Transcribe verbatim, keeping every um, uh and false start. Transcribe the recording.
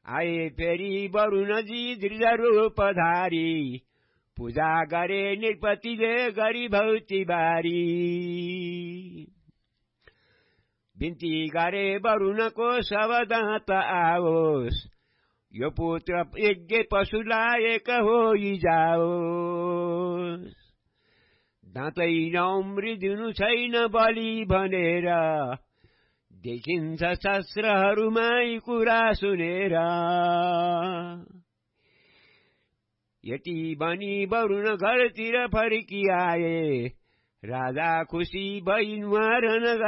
आए फेरि वरुणजी दृढरूपधारी, पूजा गरे नृपतिले गरी भौती बारी। बिन्ती गरे वरुणको शवदाँत आओस्, यो पुत्र यज्ञ पशुलाई एक होइजाओस्। दाँतै नौम्रिदिनु छैन बलि भनेर, देखिन्छ शास्त्रहरूमा यी कुरा सुनेर। यति भनी वरुण घरतिर फर्किआए, राजा खुसी भई नुहारन